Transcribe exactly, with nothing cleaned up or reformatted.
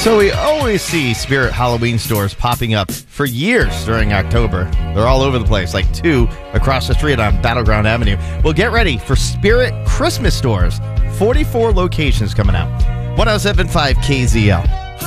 So we always see Spirit Halloween stores popping up for years during October. They're all over the place, like two across the street on Battleground Avenue. Well, get ready for Spirit Christmas stores. forty-four locations coming out. one oh seven point five K Z L.